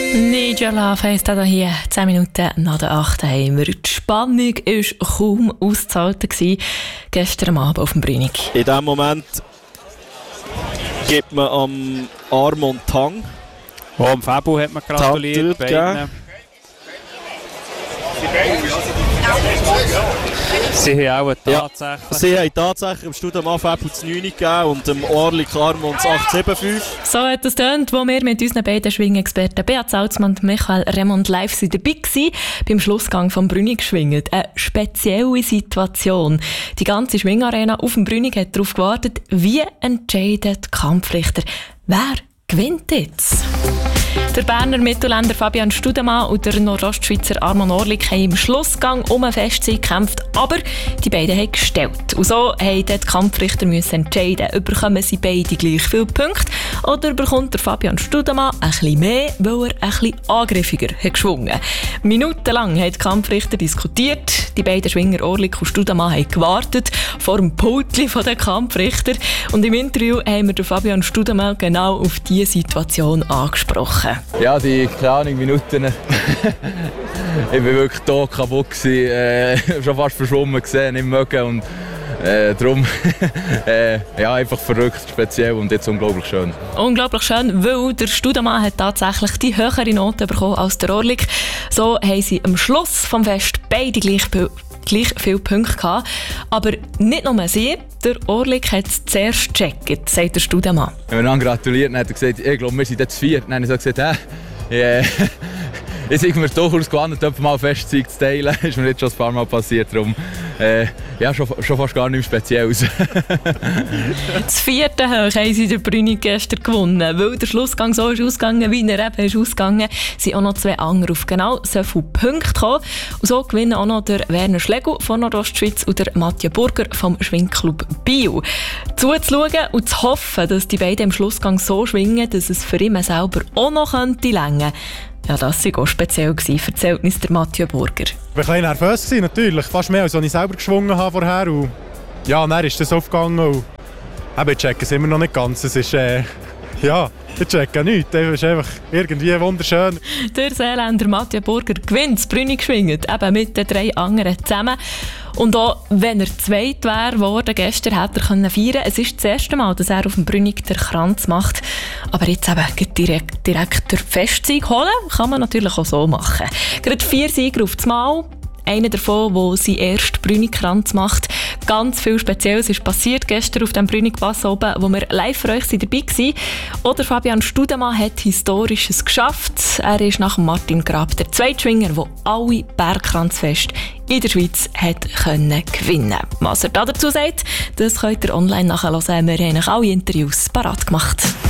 Need Your Love heisst hier 10 Minuten nach der 8 haben wir. Die Spannung war kaum auszuhalten gestern Abend auf dem Brünig. In diesem Moment gibt man am Armand Tang. Am Fabu hat man gratuliert. Sie haben auch tatsächlich im Studium Fabu das 9 gegeben und dem Orlik Armand das 8,75. So hat es getönt, wo wir mit unseren beiden Schwingexperten Beat Salzmann und Michael Remond live dabei waren, beim Schlussgang vom Brünig schwingen. Eine spezielle Situation. Die ganze Schwingarena auf dem Brünig hat darauf gewartet, wie entscheidet die Kampfrichter. Wer gewinnt jetzt? Der Berner Mittelländer Fabian Studemann und der Nordostschweizer Armand Orlik haben im Schlussgang um eine Festzeit gekämpft, aber die beiden haben gestellt. Und so mussten die Kampfrichter entscheiden, bekommen sie beide gleich viele Punkte oder bekommt der Fabian Studemann ein bisschen mehr, weil er ein bisschen angriffiger hat geschwungen. Minutenlang haben die Kampfrichter diskutiert, die beiden Schwinger Orlik und Studemann haben gewartet vor dem Pultli der Kampfrichter und im Interview haben wir den Fabian Studemann genau auf diese Situation angesprochen. Ja, die kleinen Minuten. Ich war wirklich tot kaputt. Schon fast verschwommen gesehen, nicht mögen. Und darum ja, einfach verrückt, speziell und jetzt unglaublich schön. Unglaublich schön, weil der Studemann hat tatsächlich die höhere Note bekommen als der Orlik. So haben sie am Schluss vom Fest beide gleich viele Punkte gehabt. Aber nicht nur sie, der Orlik hat es zuerst gecheckt, sagt der Studemann. Wenn wir dann gratuliert, dann hat er gesagt, ich glaube, wir sind jetzt 4. Dann habe ich so gesagt, jetzt sind wir durchaus gewonnen, mal Festzeit zu teilen. Das ist mir jetzt schon ein paar Mal passiert. Darum, ja, schon fast gar nichts Spezielles. Das 4. Hoch haben sie den Brünig gestern gewonnen. Weil der Schlussgang so ist ausgegangen, wie er eben ist ausgegangen, sind auch noch 2 andere auf genau so viele Punkte gekommen. Und so gewinnen auch noch der Werner Schlegel von Nordostschweiz und der Mathieu Burger vom Schwingclub Biel. Zuzuschauen und zu hoffen, dass die beiden im Schlussgang so schwingen, dass es für ihn selber auch noch reichen könnte. Ja, das war auch speziell, erzählt uns der Mathieu Burger. Ich war ein bisschen nervös, natürlich. Fast mehr, als ich selber geschwungen habe vorher. Und ja, dann ist das aufgegangen. Und ich checke es immer noch nicht ganz. Es ist, ja, ich checke nichts. Es ist einfach irgendwie wunderschön. Der Seeländer Mathieu Burger gewinnt das Brünig geschwingt, eben mit den 3 anderen zusammen. Und auch wenn er Zweit wäre gestern hätte er feiern können. Es ist das erste Mal, dass er auf dem Brünig den Kranz macht. Aber jetzt eben direkt den Festsieg holen, kann man natürlich auch so machen. Gerade 4 Sieger auf das Mal. Einer davon, der seinen ersten Brünig-Kranz macht. Ganz viel Spezielles ist passiert gestern auf dem Brünig-Pass oben, wo wir live für euch dabei waren. Oder Fabian Studemann hat Historisches geschafft. Er ist nach Martin Grab der zweite Schwinger, der alle Bergkranzfeste in der Schweiz hat gewinnen konnte. Was er dazu sagt, das könnt ihr online nachhören. Wir haben euch alle Interviews parat gemacht.